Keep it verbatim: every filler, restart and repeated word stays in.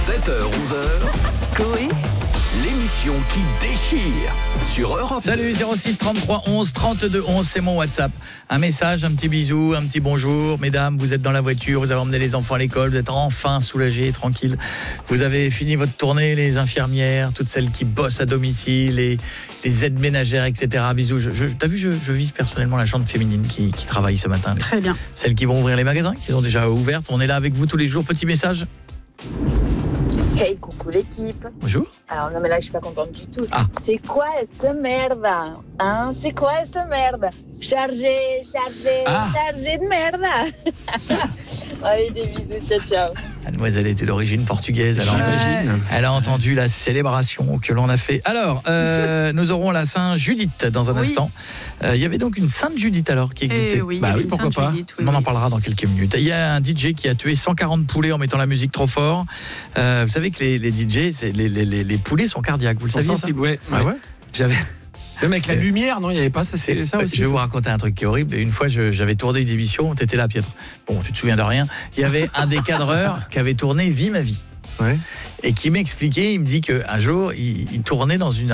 sept heures onze heures, Coé, l'émission qui déchire sur Europe. Salut, zéro six trente-trois onze trente-deux onze, c'est mon WhatsApp. Un message, un petit bisou, un petit bonjour. Mesdames, vous êtes dans la voiture, vous avez emmené les enfants à l'école, vous êtes enfin soulagés, tranquilles. Vous avez fini votre tournée, les infirmières, toutes celles qui bossent à domicile, les, les aides ménagères, et cetera. Bisous. Je, je, t'as vu, je, je vise personnellement la chambre féminine qui, qui travaille ce matin. Très bien. Celles qui vont ouvrir les magasins, qui sont déjà ouvertes. On est là avec vous tous les jours. Petit message. Hey, coucou l'équipe. Bonjour. Alors non mais là je suis pas contente du tout. Ah. C'est quoi cette merde, hein? C'est quoi cette merde? Chargé, chargé, Ah. chargé de merde. Allez, des bisous, ciao ciao. Mademoiselle était d'origine portugaise, elle a, entendu, elle a entendu la célébration que l'on a fait. Alors, euh, nous aurons la Sainte Judith dans un Oui. instant. Euh, il y avait donc une Sainte Judith alors qui existait. Eh oui, il y Bah avait oui, une pourquoi Sainte pas. Judith, oui, On en oui. parlera dans quelques minutes. Il y a un D J qui a tué cent quarante poulets en mettant la musique trop fort. Euh, vous savez que les, les D J, c'est, les, les, les, les poulets sont cardiaques, vous le saviez ça? sensibles, ouais. Ah ouais. J'avais... Même avec la C'est- lumière, non, il n'y avait pas ça, c'est ça aussi. Je vais vous raconter un truc qui est horrible. Une fois, je, j'avais tourné une émission, t'étais là, Pietre. Bon, tu te souviens de rien. Il y avait un des cadreurs qui avait tourné Vie ma vie. Ouais. Et qui m'expliquait, il me dit qu'un jour, il, il tournait dans une